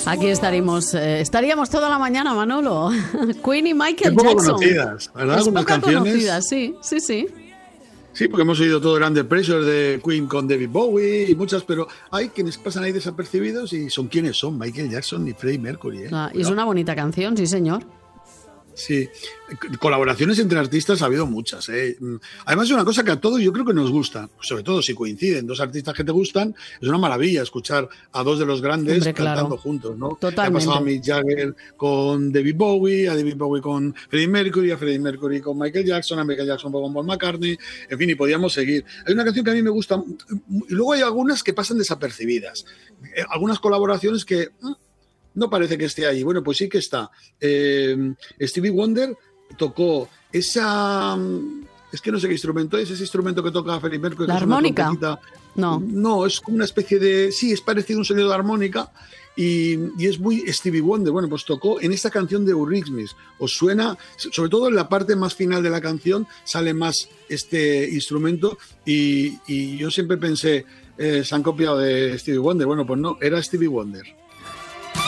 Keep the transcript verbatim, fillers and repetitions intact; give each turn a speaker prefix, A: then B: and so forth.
A: Aquí estaríamos, eh, estaríamos toda la mañana, Manolo. Queen y Michael
B: Qué poco
A: Jackson.
B: conocidas, ¿verdad?
A: Es
B: Algunas
A: poco
B: canciones.
A: conocidas, sí, sí, sí.
B: Sí, porque hemos oído todo Grande Pressure de Queen con David Bowie y muchas, pero hay quienes pasan ahí desapercibidos y son quienes son, Michael Jackson y Freddie Mercury. ¿eh?
A: Ah, y es una bonita canción, sí, señor.
B: Sí, colaboraciones entre artistas ha habido muchas. ¿eh? Además es una cosa que a todos yo creo que nos gusta, sobre todo si coinciden dos artistas que te gustan, es una maravilla escuchar a dos de los grandes
A: Hombre,
B: cantando
A: claro.
B: juntos, ¿no?
A: Totalmente.
B: Ha pasado a Mick Jagger con David Bowie, a David Bowie con Freddie Mercury, a Freddie Mercury con Michael Jackson, a Michael Jackson con Paul McCartney, en fin, y podíamos seguir. Hay una canción que a mí me gusta, y luego hay algunas que pasan desapercibidas, algunas colaboraciones que no parece que esté ahí. Bueno, pues sí que está. Eh, Stevie Wonder tocó esa... Es que no sé qué instrumento es, ese instrumento que toca Freddie Mercury.
A: ¿La armónica?
B: No. No, es como una especie de... Sí, es parecido a un sonido de armónica y, y es muy Stevie Wonder. Bueno, pues tocó en esta canción de Eurythmics. Os suena, sobre todo en la parte más final de la canción, sale más este instrumento y, y yo siempre pensé, eh, se han copiado de Stevie Wonder. Bueno, pues no, era Stevie Wonder.